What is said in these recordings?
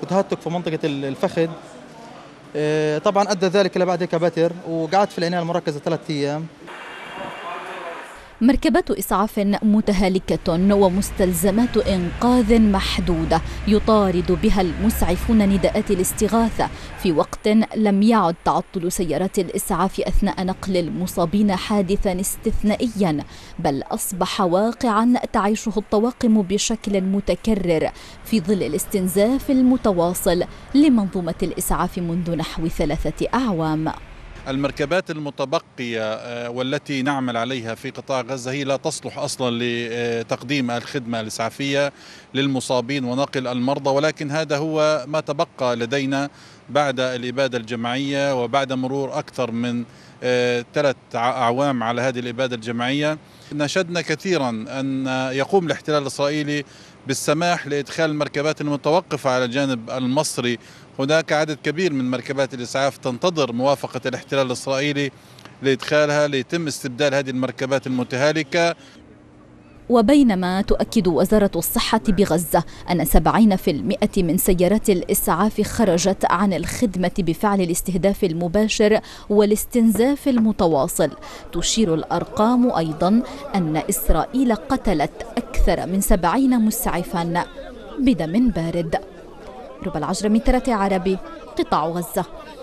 وتهتك في منطقة الفخذ. طبعا أدى ذلك إلى بعد كباتر، وقعدت في العناية المركزة 3 أيام. مركبات إسعاف متهالكة ومستلزمات إنقاذ محدودة يطارد بها المسعفون نداءات الاستغاثة في وقت لم يعد تعطل سيارات الإسعاف أثناء نقل المصابين حادثا استثنائيا، بل أصبح واقعا تعيشه الطواقم بشكل متكرر في ظل الاستنزاف المتواصل لمنظومة الإسعاف منذ نحو 3 أعوام. المركبات المتبقية والتي نعمل عليها في قطاع غزة هي لا تصلح أصلا لتقديم الخدمة الإسعافية للمصابين ونقل المرضى، ولكن هذا هو ما تبقى لدينا بعد الإبادة الجماعية وبعد مرور أكثر من 3 أعوام على هذه الإبادة الجماعية. نشدنا كثيرا أن يقوم الاحتلال الإسرائيلي بالسماح لإدخال المركبات المتوقفة على الجانب المصري. هناك عدد كبير من مركبات الإسعاف تنتظر موافقة الاحتلال الإسرائيلي لإدخالها ليتم استبدال هذه المركبات المتهالكة. وبينما تؤكد وزارة الصحة بغزة أن 70% من سيارات الإسعاف خرجت عن الخدمة بفعل الاستهداف المباشر والاستنزاف المتواصل، تشير الأرقام أيضا أن إسرائيل قتلت أكثر من 70 مسعفا بدم بارد. ربى العجرمي، 3 عربي، قطاع غزة.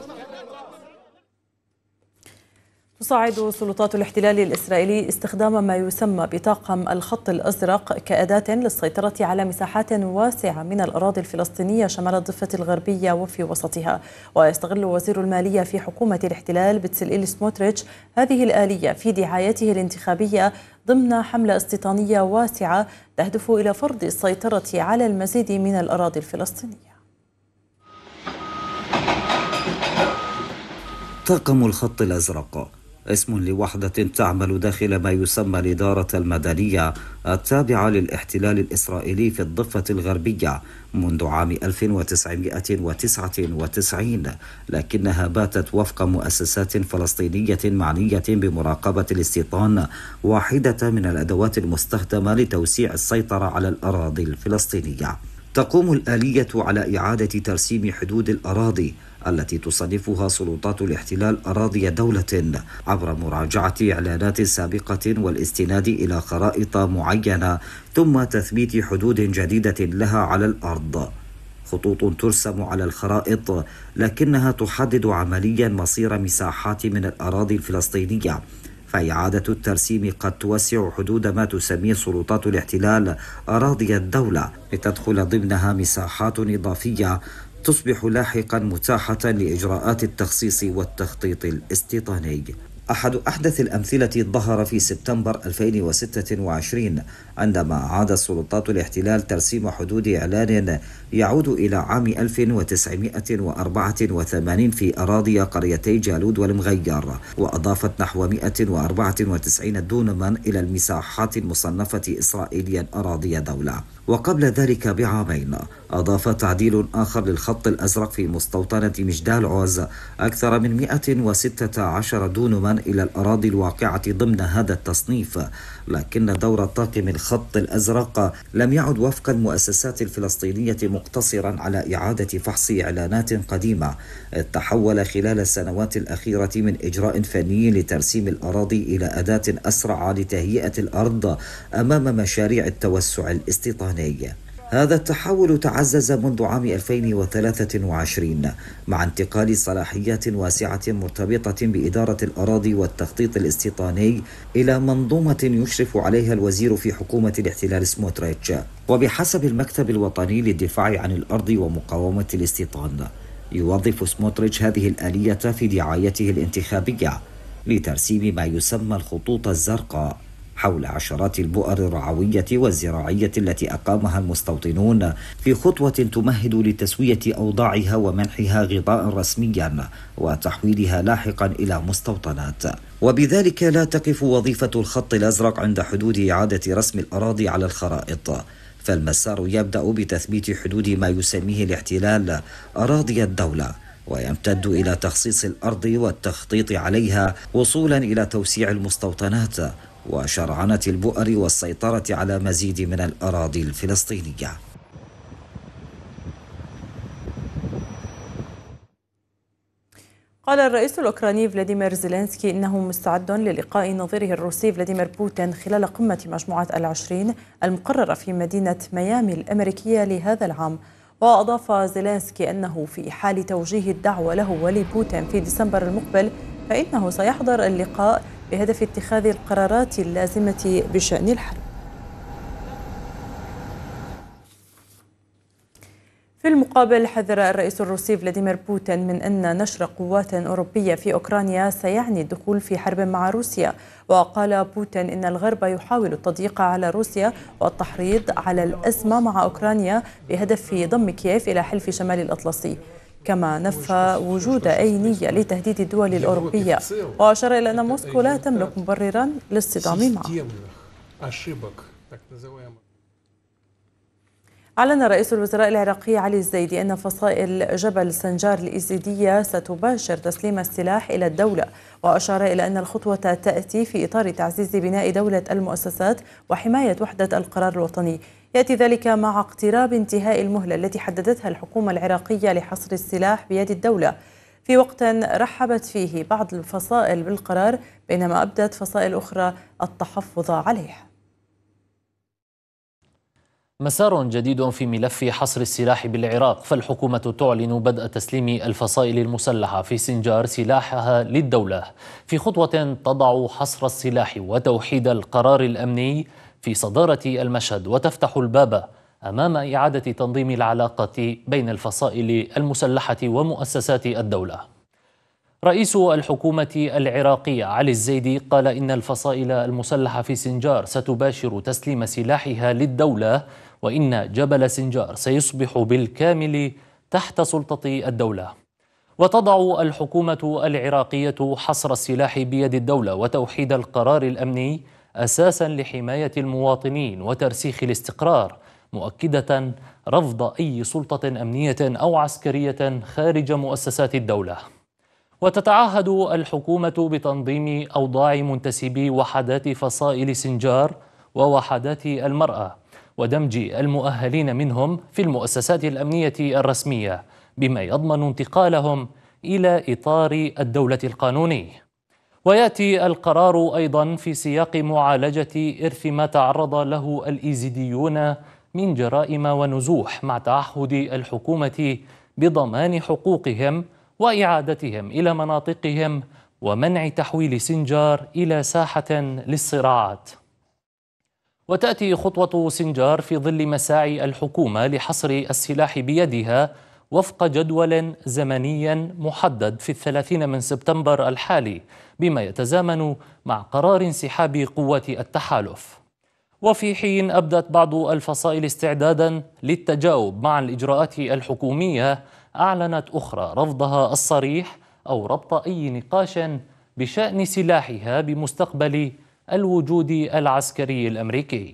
تصاعد سلطات الاحتلال الإسرائيلي استخدام ما يسمى بطاقم الخط الأزرق كأداة للسيطرة على مساحات واسعة من الأراضي الفلسطينية شمال الضفة الغربية وفي وسطها. ويستغل وزير المالية في حكومة الاحتلال بتسليل سموتريتش هذه الآلية في دعايته الانتخابية ضمن حملة استيطانية واسعة تهدف إلى فرض السيطرة على المزيد من الأراضي الفلسطينية. طاقم الخط الأزرق اسم لوحدة تعمل داخل ما يسمى الإدارة المدنية التابعة للاحتلال الإسرائيلي في الضفة الغربية منذ عام 1999، لكنها باتت وفق مؤسسات فلسطينية معنية بمراقبة الاستيطان واحدة من الأدوات المستخدمة لتوسيع السيطرة على الأراضي الفلسطينية. تقوم الآلية على إعادة ترسيم حدود الأراضي التي تصنفها سلطات الاحتلال أراضي دولة عبر مراجعة إعلانات سابقة والاستناد إلى خرائط معينة، ثم تثبيت حدود جديدة لها على الأرض. خطوط ترسم على الخرائط لكنها تحدد عمليا مصير مساحات من الأراضي الفلسطينية، فإعادة الترسيم قد توسع حدود ما تسميه سلطات الاحتلال أراضي الدولة لتدخل ضمنها مساحات إضافية تصبح لاحقا متاحة لإجراءات التخصيص والتخطيط الاستيطاني. أحد أحدث الأمثلة ظهر في سبتمبر 2026 عندما أعاد سلطات الاحتلال ترسيم حدود إعلان يعود إلى عام 1984 في أراضي قريتي جالود والمغير، وأضافت نحو 194 دونما إلى المساحات المصنفة إسرائيليا أراضي دولة. وقبل ذلك بعامين أضاف تعديل آخر للخط الأزرق في مستوطنة مجدال عوز أكثر من 116 دونما إلى الأراضي الواقعة ضمن هذا التصنيف، لكن دور طاقم الخط الأزرق لم يعد وفق المؤسسات الفلسطينية مقتصرا على إعادة فحص إعلانات قديمة. تحول خلال السنوات الأخيرة من إجراء فني لترسيم الأراضي إلى أداة أسرع لتهيئة الأرض أمام مشاريع التوسع الاستيطاني. هذا التحول تعزز منذ عام 2023 مع انتقال صلاحيات واسعة مرتبطة بإدارة الأراضي والتخطيط الاستيطاني إلى منظومة يشرف عليها الوزير في حكومة الاحتلال سموتريتش. وبحسب المكتب الوطني للدفاع عن الأرض ومقاومة الاستيطان، يوظف سموتريتش هذه الآلية في دعايته الانتخابية لترسيم ما يسمى الخطوط الزرقاء حول عشرات البؤر الرعوية والزراعية التي أقامها المستوطنون في خطوة تمهد لتسوية أوضاعها ومنحها غطاء رسميا وتحويلها لاحقا إلى مستوطنات. وبذلك لا تقف وظيفة الخط الأزرق عند حدود إعادة رسم الأراضي على الخرائط، فالمسار يبدأ بتثبيت حدود ما يسميه الاحتلال أراضي الدولة، ويمتد إلى تخصيص الأرض والتخطيط عليها وصولا إلى توسيع المستوطنات وشرعنة البؤر والسيطرة على مزيد من الأراضي الفلسطينية. قال الرئيس الأوكراني فلاديمير زيلينسكي إنه مستعد للقاء نظيره الروسي فلاديمير بوتين خلال قمة مجموعة ال20 المقررة في مدينة ميامي الأمريكية لهذا العام. وأضاف زيلينسكي أنه في حال توجيه الدعوة له ولبوتين في ديسمبر المقبل فإنه سيحضر اللقاء بهدف اتخاذ القرارات اللازمة بشأن الحرب. في المقابل حذر الرئيس الروسي فلاديمير بوتين من أن نشر قوات أوروبية في أوكرانيا سيعني الدخول في حرب مع روسيا. وقال بوتين إن الغرب يحاول التضييق على روسيا والتحريض على الأزمة مع أوكرانيا بهدف ضم كييف إلى حلف شمال الأطلسي. كما نفى وجود أي نية لتهديد الدول الأوروبية وأشار إلى أن موسكو لا تملك مبررا للصدام معه. أعلن رئيس الوزراء العراقي علي الزيدي أن فصائل جبل سنجار الإيزيدية ستباشر تسليم السلاح إلى الدولة. وأشار إلى أن الخطوة تأتي في إطار تعزيز بناء دولة المؤسسات وحماية وحدة القرار الوطني. يأتي ذلك مع اقتراب انتهاء المهلة التي حددتها الحكومة العراقية لحصر السلاح بيد الدولة، في وقت رحبت فيه بعض الفصائل بالقرار بينما أبدت فصائل أخرى التحفظ عليه. مسار جديد في ملف حصر السلاح بالعراق، فالحكومة تعلن بدء تسليم الفصائل المسلحة في سنجار سلاحها للدولة في خطوة تضع حصر السلاح وتوحيد القرار الأمني في صدارة المشهد وتفتح الباب أمام إعادة تنظيم العلاقة بين الفصائل المسلحة ومؤسسات الدولة. رئيس الحكومة العراقية علي الزيدي قال إن الفصائل المسلحة في سنجار ستباشر تسليم سلاحها للدولة، وإن جبل سنجار سيصبح بالكامل تحت سلطة الدولة. وتضع الحكومة العراقية حصر السلاح بيد الدولة وتوحيد القرار الأمني أساسا لحماية المواطنين وترسيخ الاستقرار، مؤكدة رفض أي سلطة أمنية أو عسكرية خارج مؤسسات الدولة. وتتعهد الحكومة بتنظيم أوضاع منتسبي وحدات فصائل سنجار ووحدات المرأة ودمج المؤهلين منهم في المؤسسات الأمنية الرسمية بما يضمن انتقالهم إلى إطار الدولة القانوني. ويأتي القرار أيضا في سياق معالجة إرث ما تعرض له الإيزيديون من جرائم ونزوح، مع تعهد الحكومة بضمان حقوقهم وإعادتهم إلى مناطقهم ومنع تحويل سنجار إلى ساحة للصراعات. وتأتي خطوة سنجار في ظل مساعي الحكومة لحصر السلاح بيدها وفق جدول زمني محدد في 30 من سبتمبر الحالي، بما يتزامن مع قرار انسحاب قوات التحالف. وفي حين أبدت بعض الفصائل استعدادا للتجاوب مع الإجراءات الحكومية، أعلنت أخرى رفضها الصريح أو ربط أي نقاش بشأن سلاحها بمستقبل الوجود العسكري الأمريكي.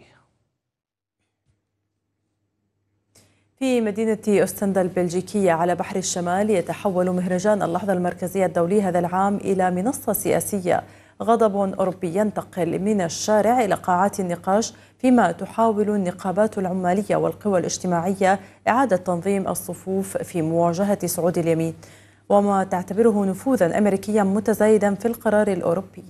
في مدينة أوستندا البلجيكية على بحر الشمال يتحول مهرجان اللحظة المركزية الدولي هذا العام إلى منصة سياسية. غضب أوروبي ينتقل من الشارع إلى قاعات النقاش، فيما تحاول النقابات العمالية والقوى الاجتماعية إعادة تنظيم الصفوف في مواجهة صعود اليمين وما تعتبره نفوذا أمريكيا متزايدا في القرار الأوروبي.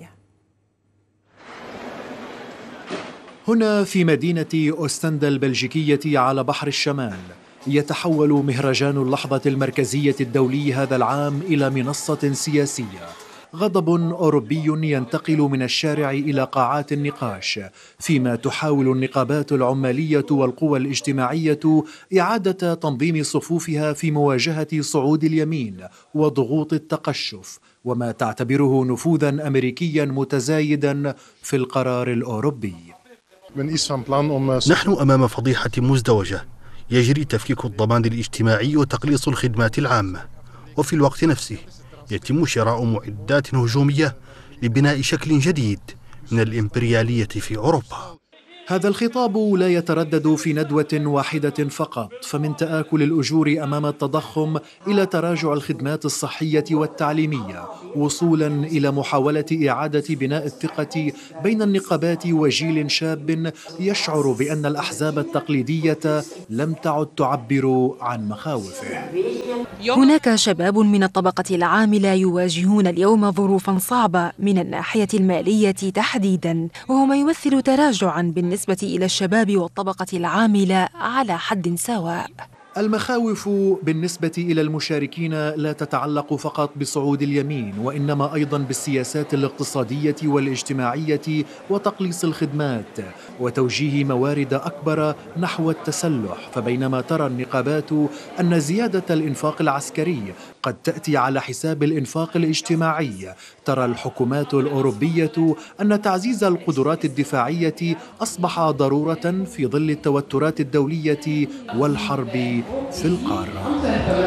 هنا في مدينة أوستندا البلجيكية على بحر الشمال يتحول مهرجان اللحظة المركزية الدولي هذا العام إلى منصة سياسية. غضب أوروبي ينتقل من الشارع إلى قاعات النقاش، فيما تحاول النقابات العمالية والقوى الاجتماعية إعادة تنظيم صفوفها في مواجهة صعود اليمين وضغوط التقشف، وما تعتبره نفوذا أمريكيا متزايدا في القرار الأوروبي. نحن أمام فضيحة مزدوجة، يجري تفكيك الضمان الاجتماعي وتقليص الخدمات العامة، وفي الوقت نفسه يتم شراء معدات هجومية لبناء شكل جديد من الإمبريالية في أوروبا. هذا الخطاب لا يتردد في ندوة واحدة فقط، فمن تآكل الأجور أمام التضخم إلى تراجع الخدمات الصحية والتعليمية، وصولا إلى محاولة إعادة بناء الثقة بين النقابات وجيل شاب يشعر بأن الأحزاب التقليدية لم تعد تعبر عن مخاوفه. هناك شباب من الطبقة العاملة يواجهون اليوم ظروفا صعبة من الناحية المالية تحديدا، وهو ما يمثل تراجعا بالنسبة إلى الشباب والطبقة العاملة على حد سواء. المخاوف بالنسبة إلى المشاركين لا تتعلق فقط بصعود اليمين، وإنما أيضا بالسياسات الاقتصادية والاجتماعية وتقليص الخدمات وتوجيه موارد أكبر نحو التسلح. فبينما ترى النقابات أن زيادة الإنفاق العسكري قد تأتي على حساب الإنفاق الاجتماعي، ترى الحكومات الأوروبية أن تعزيز القدرات الدفاعية أصبح ضرورة في ظل التوترات الدولية والحرب في القارة.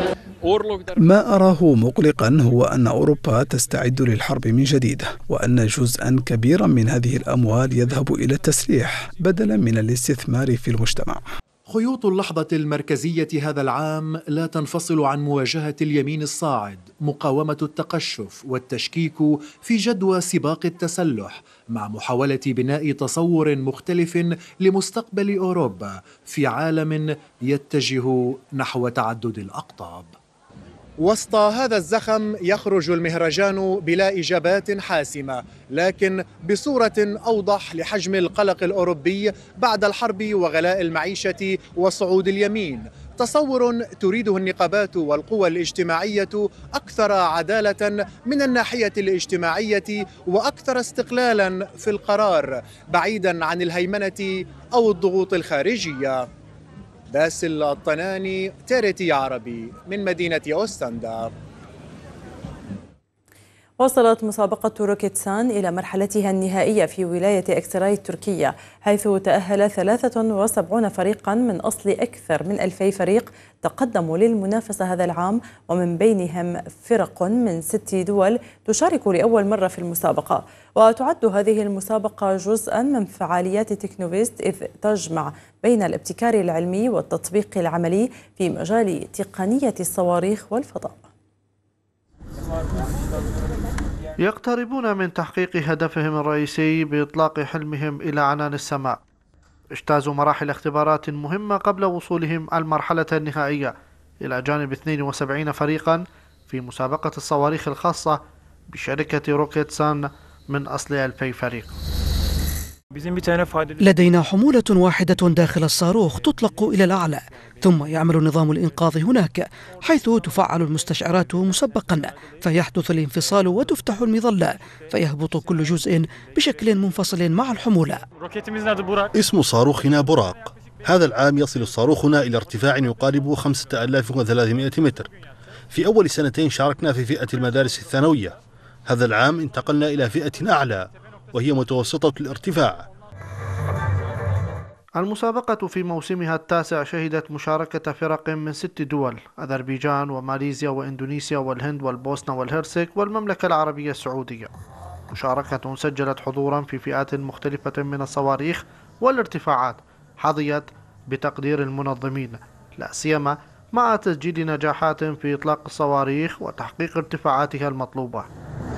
ما أراه مقلقا هو أن أوروبا تستعد للحرب من جديد، وأن جزءا كبيرا من هذه الأموال يذهب إلى التسليح بدلا من الاستثمار في المجتمع. خيوط اللحظة المركزية هذا العام لا تنفصل عن مواجهة اليمين الصاعد، مقاومة التقشف والتشكيك في جدوى سباق التسلح، مع محاولة بناء تصور مختلف لمستقبل أوروبا في عالم يتجه نحو تعدد الأقطاب. وسط هذا الزخم يخرج المهرجان بلا إجابات حاسمة، لكن بصورة أوضح لحجم القلق الأوروبي بعد الحرب وغلاء المعيشة وصعود اليمين. تصور تريده النقابات والقوى الاجتماعية أكثر عدالة من الناحية الاجتماعية وأكثر استقلالا في القرار، بعيدا عن الهيمنة أو الضغوط الخارجية. باسل الطناني، تيريتي عربي، من مدينة أوستندا. وصلت مسابقة روكيتسان إلى مرحلتها النهائية في ولاية أكسراي التركية، حيث تأهل 73 فريقا من أصل أكثر من 2000 فريق تقدموا للمنافسة هذا العام، ومن بينهم فرق من 6 دول تشارك لأول مرة في المسابقة. وتعد هذه المسابقة جزءا من فعاليات تكنوفيست، إذ تجمع بين الابتكار العلمي والتطبيق العملي في مجال تقنية الصواريخ والفضاء. يقتربون من تحقيق هدفهم الرئيسي بإطلاق حلمهم إلى عنان السماء. اجتازوا مراحل اختبارات مهمة قبل وصولهم المرحلة النهائية إلى جانب 72 فريقا في مسابقة الصواريخ الخاصة بشركة روكيتسان من أصل 2000 فريق. لدينا حمولة واحدة داخل الصاروخ تطلق إلى الأعلى، ثم يعمل نظام الإنقاذ هناك، حيث تفعل المستشعرات مسبقا، فيحدث الانفصال وتفتح المظلة، فيهبط كل جزء بشكل منفصل مع الحمولة. اسم صاروخنا براق. هذا العام يصل صاروخنا إلى ارتفاع يقارب 5300 متر. في أول سنتين شاركنا في فئة المدارس الثانوية. هذا العام انتقلنا إلى فئة أعلى وهي متوسطة الارتفاع. المسابقة في موسمها التاسع شهدت مشاركة فرق من 6 دول: أذربيجان وماليزيا وإندونيسيا والهند والبوسنة والهرسك والمملكة العربية السعودية. مشاركة سجلت حضورا في فئات مختلفة من الصواريخ والارتفاعات حظيت بتقدير المنظمين، لا سيما مع تسجيل نجاحات في إطلاق الصواريخ وتحقيق ارتفاعاتها المطلوبة.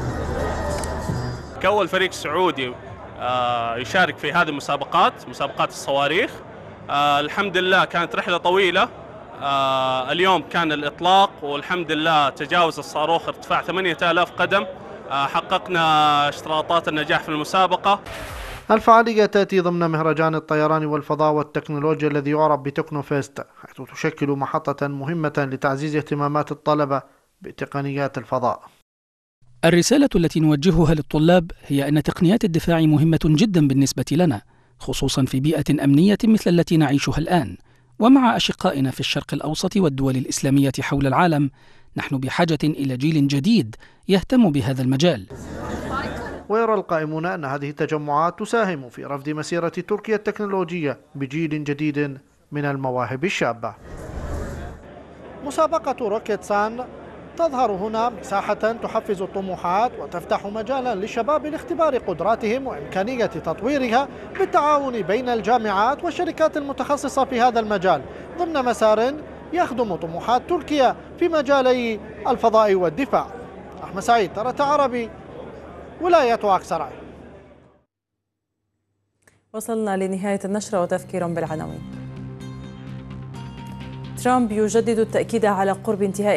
كأول فريق سعودي يشارك في هذه المسابقات، مسابقات الصواريخ. الحمد لله كانت رحلة طويلة. اليوم كان الإطلاق والحمد لله تجاوز الصاروخ ارتفاع 8000 قدم. حققنا اشتراطات النجاح في المسابقة. الفعالية تأتي ضمن مهرجان الطيران والفضاء والتكنولوجيا الذي يعرف بتكنوفيست، حيث تشكل محطة مهمة لتعزيز اهتمامات الطلبة بتقنيات الفضاء. الرسالة التي نوجهها للطلاب هي أن تقنيات الدفاع مهمة جدا بالنسبة لنا، خصوصا في بيئة أمنية مثل التي نعيشها الآن. ومع أشقائنا في الشرق الأوسط والدول الإسلامية حول العالم، نحن بحاجة إلى جيل جديد يهتم بهذا المجال. ويرى القائمون أن هذه التجمعات تساهم في رفض مسيرة تركيا التكنولوجية بجيل جديد من المواهب الشابة. مسابقة روكيتسان تظهر هنا مساحة تحفز الطموحات وتفتح مجالا للشباب لاختبار قدراتهم وإمكانية تطويرها بالتعاون بين الجامعات والشركات المتخصصة في هذا المجال ضمن مسار يخدم طموحات تركيا في مجالي الفضاء والدفاع. أحمد سعيد، ترى عربي، ولاية أكسراي. وصلنا لنهاية النشرة وتذكير بالعناوين. ترامب يجدد التأكيد على قرب انتهاء